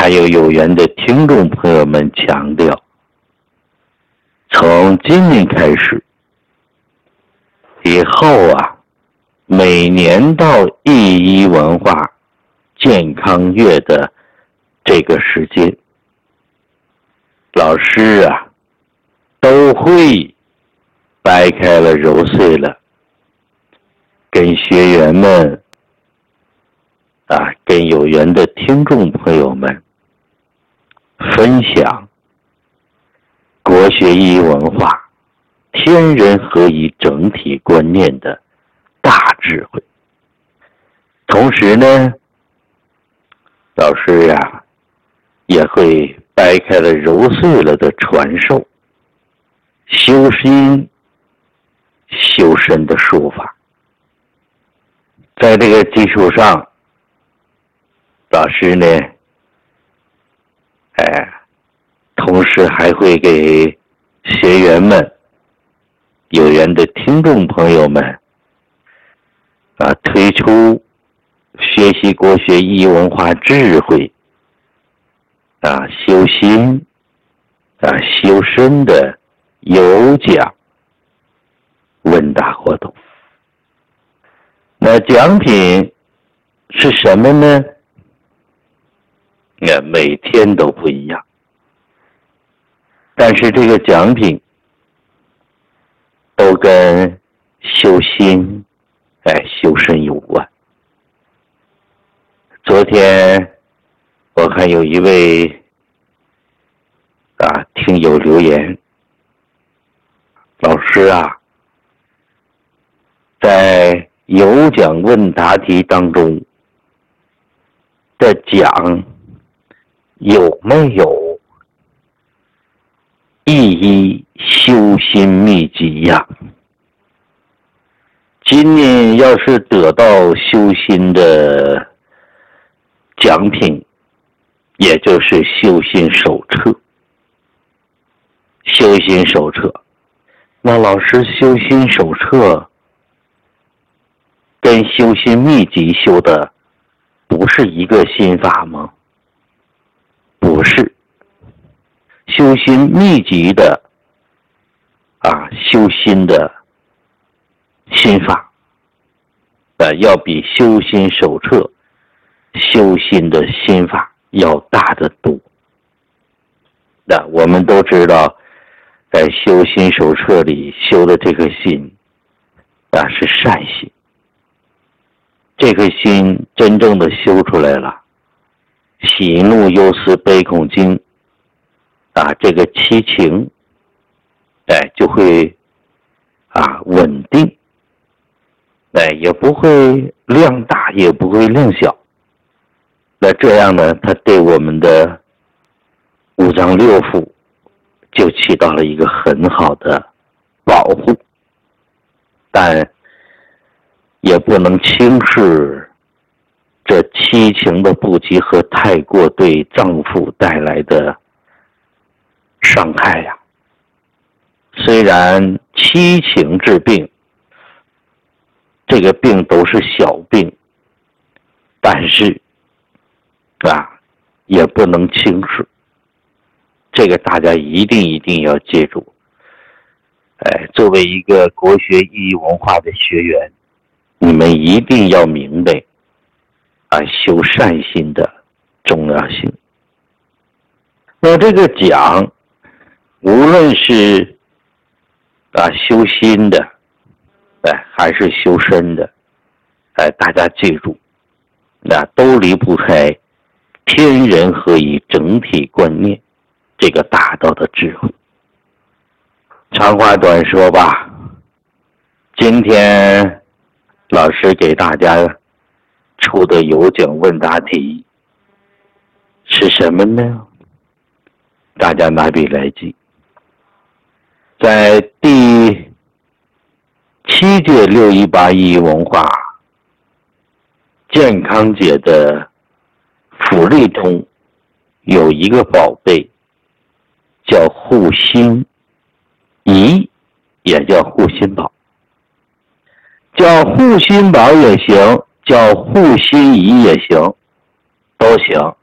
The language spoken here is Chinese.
还有有缘的听众朋友们强调，从今年开始，以后啊，每年到一一文化健康月的这个时间，老师啊都会掰开了揉碎了，跟学员们跟有缘的听众朋友们分享国学一文化天人合一整体观念的大智慧。同时呢，老师啊也会掰开了揉碎了的传授修心修身的说法。在这个基础上，老师呢同时还会给学员们有缘的听众朋友们推出学习国学一文化智慧修心修身的有奖问答活动。那奖品是什么呢？每天都不一样，但是这个奖品都跟修心修身有关。昨天我看有一位听友留言，老师啊，在有奖问答题当中的奖有没有一一修心秘籍呀？今年要是得到修心的奖品，也就是修心手册。修心手册，那老师修心手册跟修心秘籍修的不是一个心法吗？不是，修心秘籍的修心的心法要比修心手册修心的心法要大得多。那我们都知道，在修心手册里修的这个心是善心，这个心真正的修出来了，喜怒忧思悲恐惊这个七情就会稳定，也不会量大也不会量小。那这样呢，它对我们的五脏六腑就起到了一个很好的保护，但也不能轻视这七情的不及和太过对脏腑带来的伤害呀。虽然七情治病，这个病都是小病，但是也不能轻视。这个大家一定要记住。作为一个国学意义文化的学员，你们一定要明白修善心的重要性。那这个奖，无论是修心的还是修身的，大家记住，都离不开天人合一整体观念这个大道的智慧。长话短说吧，今天老师给大家出的有奖问答题是什么呢？大家拿笔来记。在第7届618文化健康节的福利中，有一个宝贝叫护心仪，也叫护心宝，叫护心宝也行，叫护心仪也行，都行。